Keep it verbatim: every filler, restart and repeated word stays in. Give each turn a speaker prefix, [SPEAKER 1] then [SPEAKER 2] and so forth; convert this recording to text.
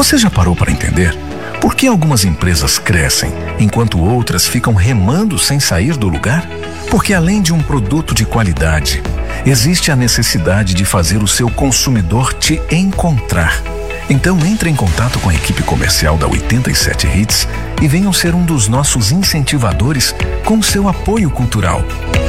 [SPEAKER 1] Você já parou para entender por que algumas empresas crescem enquanto outras ficam remando sem sair do lugar? Porque além de um produto de qualidade, existe a necessidade de fazer o seu consumidor te encontrar. Então entre em contato com a equipe comercial da oitenta e sete Hits e venham ser um dos nossos incentivadores com seu apoio cultural.